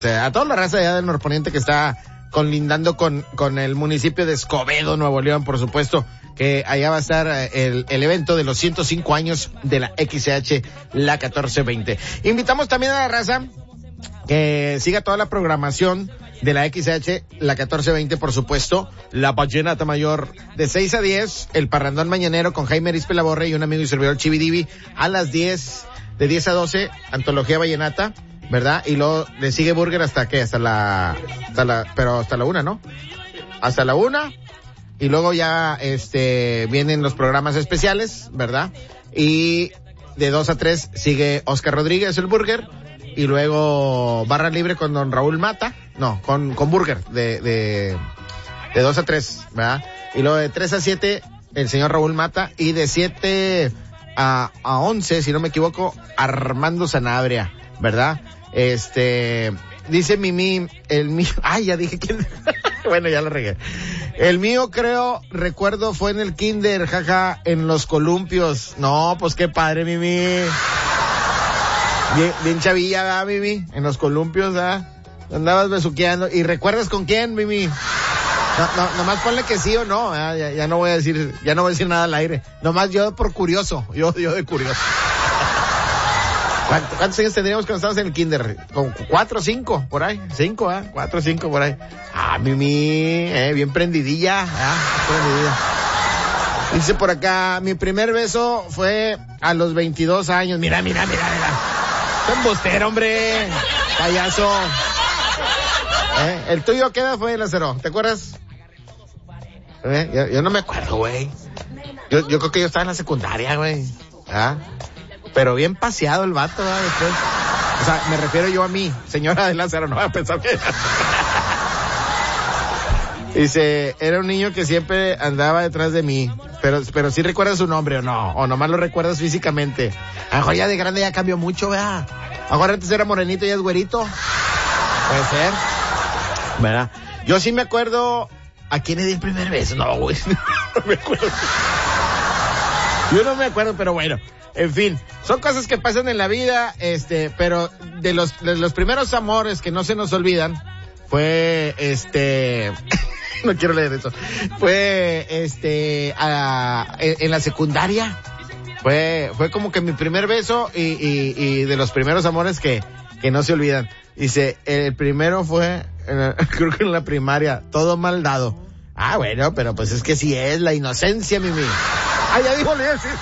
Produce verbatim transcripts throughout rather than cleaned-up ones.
A toda la raza allá del norponiente que está colindando con, con el municipio de Escobedo, Nuevo León, por supuesto, que allá va a estar el, el evento de los ciento cinco años de la X C H, la catorce veinte. Invitamos también a la raza que siga toda la programación de la X C H, la catorce veinte, por supuesto, la Vallenata Mayor, de seis a diez, el parrandón mañanero con Jaime Arizpe Laborre y un amigo y servidor Chividivi, a las diez, de diez a doce, Antología Vallenata, ¿verdad? Y luego le sigue Burger hasta qué, hasta la, hasta la, pero hasta la una, ¿no? Hasta la una, y luego ya, este, vienen los programas especiales, ¿verdad? Y de dos a tres sigue Oscar Rodríguez, el Burger, y luego Barra Libre con don Raúl Mata, no, con, con Burger, de, de, de dos a tres, ¿verdad? Y luego de tres a siete, el señor Raúl Mata, y de siete a, a once, si no me equivoco, Armando Sanabria, ¿verdad? Este, dice Mimi, el mío, ay, ya dije quién, bueno, ya lo regué. El mío, creo, recuerdo, fue en el kinder, jaja, en los columpios. No, pues qué padre, Mimi. Bien, bien chavilla, ¿verdad, Mimi? En los columpios, ¿verdad? Andabas besuqueando. ¿Y recuerdas con quién, Mimi? No, no, nomás ponle que sí o no, ¿verdad? Ya, ya no voy a decir, ya no voy a decir nada al aire. Nomás yo por curioso, yo, yo de curioso. ¿Cuántos años tendríamos cuando estábamos en el kinder? ¿Con cuatro o cinco? Por ahí. Cinco, ¿ah? ¿eh? Cuatro o cinco por ahí. Ah, Mimi, eh, bien prendidilla, ¿ah? Prendidilla. Dice por acá, mi primer beso fue a los veintidós años. Mira, mira, mira, mira. Está embustero, hombre. Payaso. ¿Eh? ¿El tuyo qué edad fue, Lázaro? ¿Te acuerdas? ¿Eh? Yo, yo no me acuerdo, güey. Yo, yo creo que yo estaba en la secundaria, güey. ¿Ah? Pero bien paseado el vato, ¿verdad? Después. O sea, me refiero yo a mí, señora de Lázaro, no va a pensar que... Dice, era un niño que siempre andaba detrás de mí, pero pero sí recuerdas su nombre o no, o nomás lo recuerdas físicamente. A lo mejor ya de grande ya cambió mucho, ¿verdad? A lo mejor antes era morenito y ya es güerito. Puede ser, ¿verdad? Yo sí me acuerdo a quién le di el primer beso. No, güey, no me acuerdo. Yo no me acuerdo, pero bueno. En fin, son cosas que pasan en la vida, este, pero de los, de los primeros amores que no se nos olvidan, fue, este, no quiero leer eso, fue, este, a, en, en la secundaria, fue, fue como que mi primer beso y, y, y de los primeros amores que, que no se olvidan. Dice, el primero fue, en, creo que en la primaria, todo mal dado. Ah, bueno, pero pues es que sí es la inocencia, Mimi. Ah, ya dijo, le sí,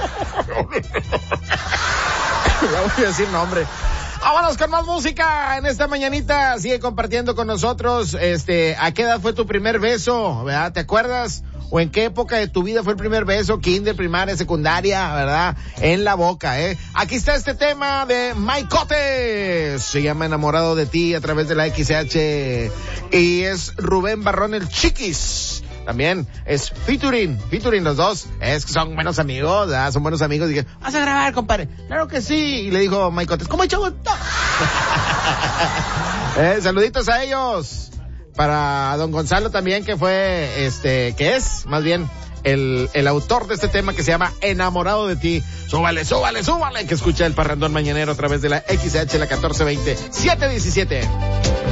ya voy a decir nombre. Vámonos con más música en esta mañanita. Sigue compartiendo con nosotros. Este, ¿a qué edad fue tu primer beso? ¿Verdad? ¿Te acuerdas? ¿O en qué época de tu vida fue el primer beso? Kinder, primaria, secundaria, ¿verdad? En la boca, ¿eh? Aquí está este tema de Maicotes. Se llama Enamorado de ti a través de la X C H. Y es Rubén Barrón el Chiquis. También es featuring, featuring los dos, es que son buenos amigos, ¿verdad? Son buenos amigos. Dije, ¿vas a grabar, compadre? Claro que sí. Y le dijo Maicotes, ¿cómo hecho gusto? eh, saluditos a ellos. Para don Gonzalo también, que fue, este, que es, más bien, el, el autor de este tema que se llama Enamorado de ti. Súbale, súbale, súbale, que escucha el parrandón mañanero a través de la X H, la catorce veinte, siete diecisiete.